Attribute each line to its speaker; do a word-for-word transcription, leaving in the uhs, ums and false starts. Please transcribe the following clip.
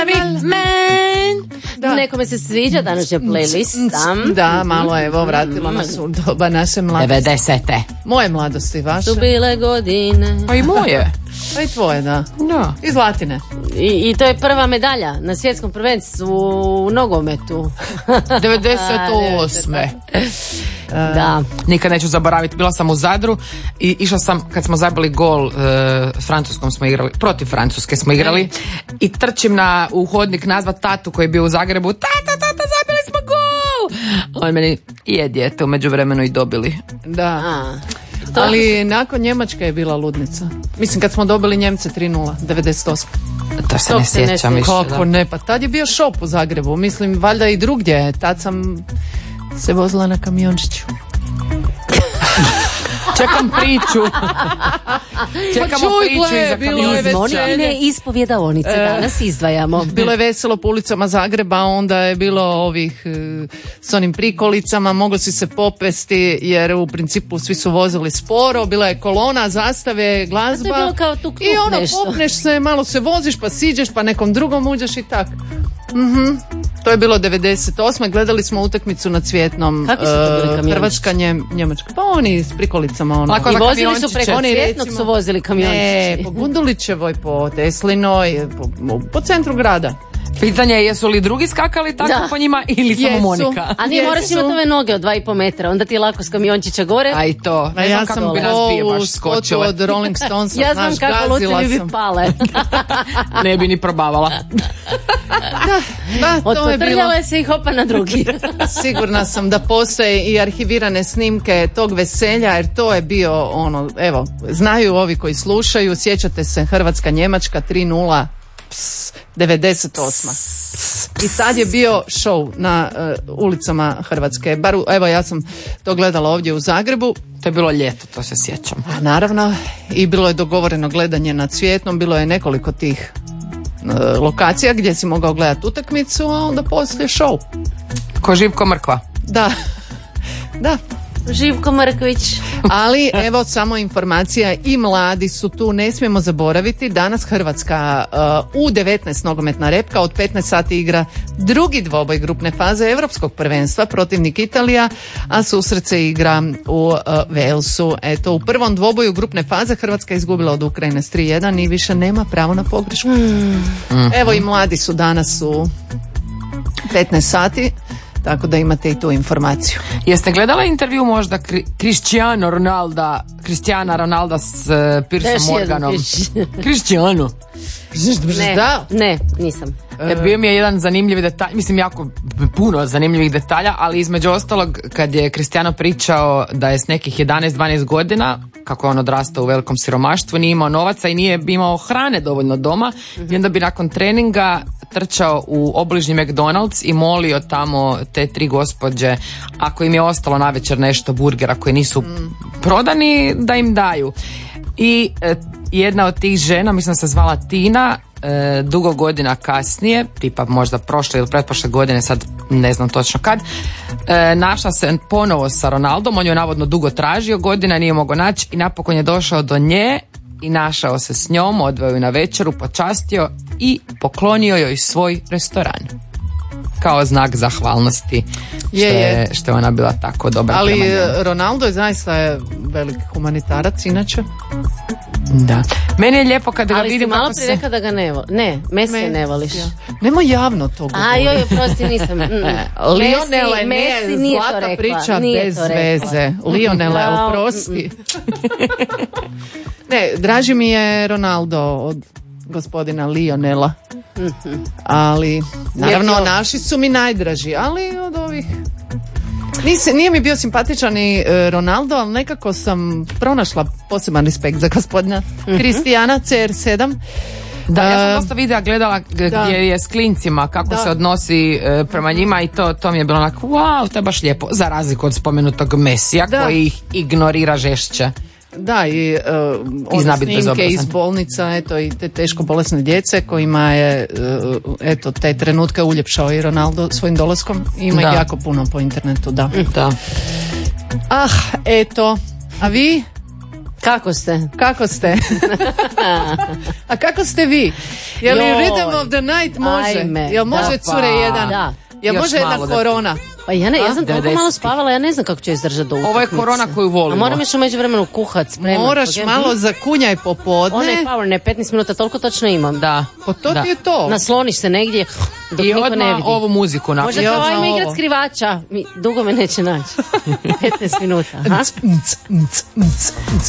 Speaker 1: Da. Nekome se sviđa današnja playlista.
Speaker 2: Da, malo evo, vratila nas u doba naše mladosti.
Speaker 3: devedesete
Speaker 2: Moje mladosti, vaše.
Speaker 1: Su bile godine.
Speaker 3: Pa i moje.
Speaker 2: Pa i tvoje, da.
Speaker 3: Da.
Speaker 2: I Zlatine.
Speaker 1: I, I to je prva medalja na svjetskom prvenstvu u nogometu.
Speaker 3: devedeset osme
Speaker 1: Da.
Speaker 3: Nikad neću zaboraviti, bila sam u Zadru i išla sam, kad smo zabili gol, e, Francuskom smo igrali, protiv Francuske smo igrali, i trčim na, u hodnik nazvat tatu koji je bio u Zagrebu. Tata, tata, zabili smo gol! On meni, je dijete, u međuvremenu i dobili.
Speaker 2: Da.
Speaker 1: A,
Speaker 2: ali nakon Njemačka je bila ludnica. Mislim, kad smo dobili Njemce tri nula, devedeset osme
Speaker 3: To se ne sjećam više.
Speaker 2: Kako ne, pa tad je bio šop u Zagrebu. Mislim, valjda i drugdje. Tad sam se vozila na kamiončiću.
Speaker 3: Čekam priču. Čekamo
Speaker 2: čuj,
Speaker 3: priču
Speaker 2: gle,
Speaker 3: iza
Speaker 2: bilo je
Speaker 3: kamiončića.
Speaker 1: Izmonine ispovjedaonice
Speaker 2: E.
Speaker 1: danas izdvajamo.
Speaker 2: Bilo je veselo po ulicama Zagreba, onda je bilo ovih e, s onim prikolicama, moglo si se popesti jer u principu svi su vozili sporo, bila je kolona, zastave, glazba.
Speaker 1: A to je bilo kao tuk, tuk
Speaker 2: i ono,
Speaker 1: nešto.
Speaker 2: popneš se, malo se voziš, pa siđeš, pa nekom drugom uđeš i tak. Mhm. To je bilo devedeset osme Gledali smo utakmicu na Cvjetnom.
Speaker 1: Kakvi su to bili
Speaker 2: e,
Speaker 1: kamiončići?
Speaker 2: Hrvatska, Njem, Njemačka. Pa oni s prikolicama. Ono.
Speaker 3: Lako
Speaker 1: I
Speaker 3: za
Speaker 1: vozili su
Speaker 3: kamiončiće.
Speaker 1: preko
Speaker 2: Oni,
Speaker 1: Cvjetnog,
Speaker 2: recimo-
Speaker 1: su vozili kamiončići.
Speaker 2: Ne, po Gundulićevoj, po Teslinoj, po, po centru grada.
Speaker 3: Pitanje je jesu li drugi skakali tako
Speaker 1: Da.
Speaker 3: po njima ili samo
Speaker 2: Jesu.
Speaker 3: Monika?
Speaker 1: A nije
Speaker 2: Jesu.
Speaker 1: moraš imati ove noge od dva i pol metra, onda ti je lako s kamiončića gore.
Speaker 3: A i to.
Speaker 2: Ma
Speaker 3: Ne
Speaker 2: ja
Speaker 3: znam
Speaker 2: sam
Speaker 3: kako bi nas dvije
Speaker 2: u
Speaker 3: baš
Speaker 2: spotu
Speaker 3: skočile.
Speaker 2: od Rolling Stonesa,
Speaker 1: Ja znam
Speaker 2: znaš,
Speaker 1: kako
Speaker 2: gazila
Speaker 1: Luci
Speaker 2: sam.
Speaker 1: bi pale.
Speaker 3: Ne bi ni probavala.
Speaker 2: Da, to je bilo.
Speaker 1: Otpotrljale se i hopa na drugi.
Speaker 2: Sigurna sam da postoje i arhivirane snimke tog veselja, jer to je bio ono, evo, znaju ovi koji slušaju, sjećate se Hrvatska, Njemačka tri nula, ps, devedeset osma I sad je bio show na uh, ulicama Hrvatske. Bar, u- evo, ja sam to gledala ovdje u Zagrebu.
Speaker 3: To je bilo ljeto, to se sjećam.
Speaker 2: A naravno, i bilo je dogovoreno gledanje na Cvjetnom, bilo je nekoliko tih e, lokacija gdje si mogao gledati utakmicu, a onda poslije show.
Speaker 3: Ko živ, ko mrkva.
Speaker 2: Da, da.
Speaker 1: Živko Mrković.
Speaker 2: Ali evo samo informacija, i mladi su tu, ne smijemo zaboraviti. Danas Hrvatska uh, u devetnaest nogometna repka od petnaest sati igra drugi dvoboj grupne faze Europskog prvenstva, protivnik Italija, a susret se igra u uh, Walesu. Eto, u prvom dvoboju grupne faze Hrvatska je izgubila od Ukrajine s tri jedan i više nema pravo na pogrešku.
Speaker 1: Mm.
Speaker 2: Evo, i mladi su danas u petnaest sati, tako da imate i tu informaciju.
Speaker 3: Jeste gledala intervju možda Kri- Cristiano Ronalda, Cristiana Ronalda s uh, Piersom
Speaker 1: Još jedan
Speaker 3: Morganom?
Speaker 1: Cristiano.
Speaker 3: Cristiano.
Speaker 1: Ne,
Speaker 2: Da.
Speaker 1: ne, nisam.
Speaker 3: E, bio mi je jedan zanimljiv detalj, mislim jako puno zanimljivih detalja, ali između ostalog kad je Cristiano pričao da je s nekih jedanaest dvanaest godina, kako je on odrastao u velikom siromaštvu, nije imao novaca i nije imao hrane dovoljno doma, i onda bi nakon treninga trčao u obližnji McDonald's i molio tamo te tri gospođe, ako im je ostalo navečer nešto burgera koji nisu prodani, da im daju. I e, jedna od tih žena, mislim da se zvala Tina, e, dugo godina kasnije, tipa možda prošle ili pretprošle godine, sad ne znam točno kad, e, našla se ponovo sa Ronaldom, on je navodno dugo tražio, godina nije mogao naći i napokon je došao do nje i našao se s njom, odveo ju na večeru, počastio i poklonio joj svoj restoran. Kao znak zahvalnosti što
Speaker 2: Je,
Speaker 3: je,
Speaker 2: je.
Speaker 3: što je ona bila tako dobra
Speaker 2: Ali
Speaker 3: prema njemu.
Speaker 2: Ronaldo je zaista je velik humanitarac, inače.
Speaker 3: Da. Meni je lijepo kada ga
Speaker 1: Ali si
Speaker 3: vidim
Speaker 1: malo
Speaker 3: kako
Speaker 1: prije
Speaker 3: se...
Speaker 1: rekla da ga ne voli. Ne, Messi
Speaker 2: Me-
Speaker 1: ne voliš.
Speaker 2: Ja. Nemoj javno to govoriti.
Speaker 1: A joj, prosti, nisam. Mm.
Speaker 2: Lionele,
Speaker 1: Messi,
Speaker 2: nije,
Speaker 1: Messi nije to
Speaker 2: zlata
Speaker 1: rekla.
Speaker 2: priča
Speaker 1: Nije
Speaker 2: bez
Speaker 1: to rekla.
Speaker 2: veze. Lionele,
Speaker 1: Bravo.
Speaker 2: oprosti. Ne, draži mi je Ronaldo od gospodina Lionela. Ali, naravno,
Speaker 1: Jer-
Speaker 2: naši su mi najdraži, ali od ovih... Nisi, nije mi bio simpatičan ni e, Ronaldo, ali nekako sam pronašla poseban respekt za gospodina Kristijana C R sedam.
Speaker 3: Da, ja
Speaker 2: E,
Speaker 3: sam dosta videa gledala g-
Speaker 2: da.
Speaker 3: gdje je s klincima, kako
Speaker 2: Da.
Speaker 3: se odnosi e, prema njima i to, to mi je bilo onako, wow, to je baš lijepo, za razliku od spomenutog Mesija
Speaker 2: Da.
Speaker 3: koji ih ignorira žešće.
Speaker 2: Da, i uh, one
Speaker 3: zna biti
Speaker 2: snimke
Speaker 3: bezobrazan.
Speaker 2: iz bolnica, eto, i te teško bolesne djece kojima je, uh, eto, te trenutke uljepšao i Ronaldo svojim dolaskom. Ima ih
Speaker 3: Da.
Speaker 2: jako puno po internetu, da.
Speaker 3: Da.
Speaker 2: Ah, eto, a vi?
Speaker 1: Kako ste?
Speaker 2: Kako ste? A kako ste vi? Je li
Speaker 1: Joj.
Speaker 2: Rhythm of the Night može?
Speaker 1: Ajme,
Speaker 2: Jel može
Speaker 3: da,
Speaker 2: cure
Speaker 3: pa.
Speaker 2: jedan?
Speaker 1: Da.
Speaker 2: Jel
Speaker 3: Još
Speaker 2: može jedna
Speaker 3: malo da-
Speaker 2: korona?
Speaker 1: Pa ja ne, ja sam toliko
Speaker 3: devedesetih.
Speaker 1: malo spavala, ja ne znam kako ću izdržati do utakmice.
Speaker 3: Ovo je korona koju volimo.
Speaker 1: A moram još u međuvremenu kuhat, spremat.
Speaker 2: Moraš
Speaker 1: Ok?
Speaker 2: malo zakunjaj popodne.
Speaker 1: Onaj power, ne, petnaest minuta, toliko točno imam.
Speaker 3: Da.
Speaker 2: Pa to
Speaker 3: Da.
Speaker 2: ti je to.
Speaker 1: Nasloniš se negdje dok
Speaker 3: I
Speaker 1: niko ne
Speaker 3: odmah
Speaker 1: vidi.
Speaker 3: ovu muziku
Speaker 1: Možda
Speaker 3: napravi.
Speaker 2: Ja
Speaker 1: kao
Speaker 2: odmah
Speaker 1: ajme igrat
Speaker 2: ovo.
Speaker 1: skrivača. Mi, dugo me neće naći. petnaest minuta. Aha.
Speaker 2: Nc, nc, nc, nc, nc.